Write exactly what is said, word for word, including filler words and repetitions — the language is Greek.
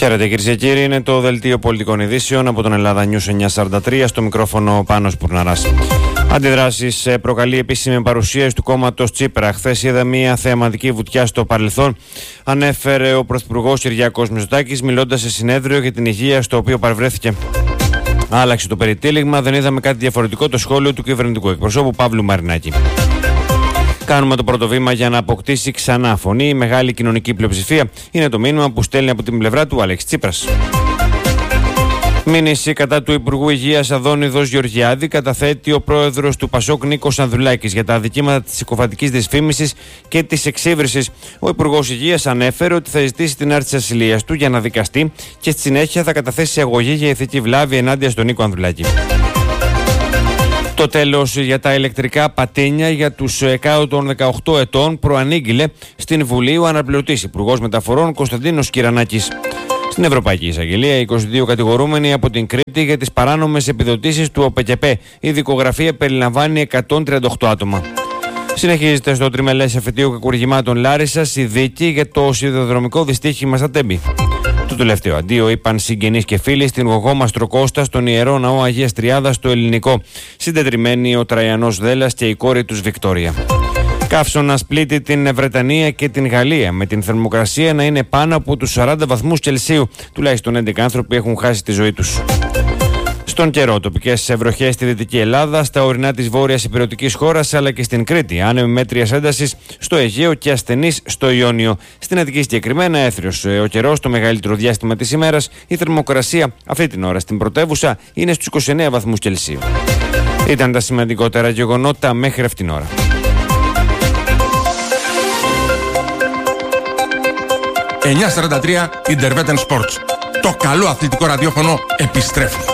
Χαίρετε κυρίες και κύριοι, είναι το Δελτίο Πολιτικών Ειδήσεων από τον Ελλάδα News εννιακόσια σαράντα τρία, στο μικρόφωνο Πάνος Πουρναράς. Αντιδράσεις προκαλεί επίσημη παρουσίαση του κόμματος Τσίπρα. Χθες είδα μια θεαματική βουτιά στο παρελθόν, ανέφερε ο Πρωθυπουργός Κυριάκος Μητσοτάκης, μιλώντας σε συνέδριο για την υγεία στο οποίο παρευρέθηκε. Άλλαξε το περιτύλιγμα, δεν είδαμε κάτι διαφορετικό, το σχόλιο του κυβερνητικού εκπροσώπου Παύλου Μαρινάκη. Κάνουμε το πρώτο βήμα για να αποκτήσει ξανά φωνή η μεγάλη κοινωνική πλειοψηφία. Είναι το μήνυμα που στέλνει από την πλευρά του Αλέξη Τσίπρας. Μήνυση κατά του Υπουργού Υγείας Αδόνιδος Γεωργιάδη καταθέτει ο πρόεδρος του Πασόκ Νίκος Ανδρουλάκης για τα αδικήματα της συκοφαντικής δυσφήμισης και της εξύβρισης. Ο Υπουργός Υγείας ανέφερε ότι θα ζητήσει την άρση της ασυλίας του για να δικαστεί και στη συνέχεια θα καταθέσει αγωγή για ηθική βλάβη ενάντια στον Νίκο Ανδρουλάκη. Το τέλος για τα ηλεκτρικά πατίνια για τους κάτω των δεκαοκτώ ετών προανήγγειλε στην Βουλή ο αναπληρωτής Υπουργός Μεταφορών Κωνσταντίνος Κυρανάκης. Στην Ευρωπαϊκή Εισαγγελία, είκοσι δύο κατηγορούμενοι από την Κρήτη για τις παράνομες επιδοτήσεις του ΟΠΕΚΕΠΕ. Η δικογραφία περιλαμβάνει εκατόν τριάντα οκτώ άτομα. Συνεχίζεται στο τριμελές εφετείο κακουργημάτων Λάρισσας η δίκη για το σιδηροδρομικό δυστύχημα στα Τέμπη. Το τελευταίο αντίο είπαν συγγενείς και φίλοι στην Γογόμαστρο Κώστα στον Ιερό Ναό Αγίας Τριάδας στο Ελληνικό. Συντετριμμένοι ο Τραϊανός Δέλλας και η κόρη τους Βικτόρια. Καύσωνας πλήττει την Βρετανία και την Γαλλία, με την θερμοκρασία να είναι πάνω από τους σαράντα βαθμούς Κελσίου. Τουλάχιστον έντεκα άνθρωποι έχουν χάσει τη ζωή τους. Στον καιρό, τοπικές βροχές στη Δυτική Ελλάδα, στα ορεινά της βόρειας ηπειρωτικής χώρας αλλά και στην Κρήτη. Άνεμοι μέτριας έντασης στο Αιγαίο και ασθενείς στο Ιόνιο. Στην Αττική συγκεκριμένα έθριος ο καιρός, το μεγαλύτερο διάστημα της ημέρας. Η θερμοκρασία αυτή την ώρα στην πρωτεύουσα είναι στους είκοσι εννέα βαθμούς Κελσίου. Ήταν τα σημαντικότερα γεγονότα μέχρι αυτήν την ώρα. εννιακόσια σαράντα τρία Interveten Sports. Το καλό αθλητικό ραδιόφωνο επιστρέφει.